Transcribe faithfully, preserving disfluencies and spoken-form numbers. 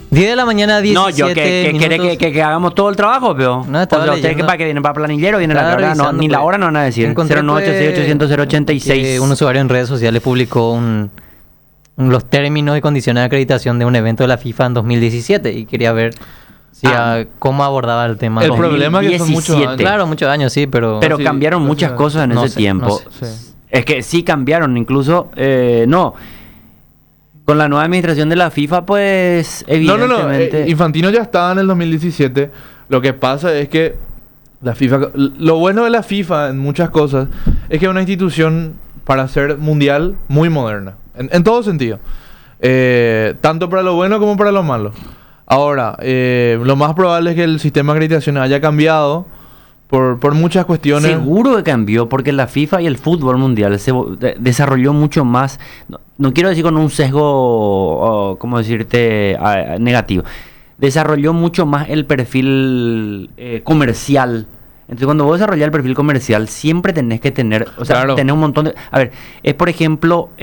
diez de la mañana, diecisiete No, yo que, que quiere que, que, que hagamos todo el trabajo, pero. No, estaba o sea, ustedes que leyendo. para que vienen para planillero, vienen la Estaba verdad, no, revisando, ni la pues. hora no van a decir. Encontré, cero nueve ocho seis ochocientos cero ochenta y seis. que un usuario en redes sociales publicó un, un- los términos y condiciones de acreditación de un evento de la FIFA en dos mil diecisiete y quería ver si Ah. a- cómo abordaba el tema. El Dos- problema es que son muchos diecisiete. años. Claro, muchos años, sí, pero... Pero sí, cambiaron no muchas sé. cosas en No ese sé, tiempo. no sé. Sí. Es que sí cambiaron, incluso, eh, no. Con la nueva administración de la FIFA, pues, No, no, evidentemente. no. eh, Infantino ya estaba en el dos mil diecisiete. Lo que pasa es que la FIFA... Lo bueno de la FIFA en muchas cosas es que es una institución para ser mundial muy moderna. En, en todo sentido. Eh, tanto para lo bueno como para lo malo. Ahora, eh, lo más probable es que el sistema de acreditación haya cambiado por, por muchas cuestiones. Seguro que cambió, porque la FIFA y el fútbol mundial se vo- de- desarrolló mucho más, no, no quiero decir con un sesgo, o, ¿cómo decirte?, a- a- negativo. Desarrolló mucho más el perfil eh, comercial. Entonces, cuando vos desarrollás el perfil comercial, siempre tenés que tener, o sea, Claro. tener un montón de... A ver, es por ejemplo...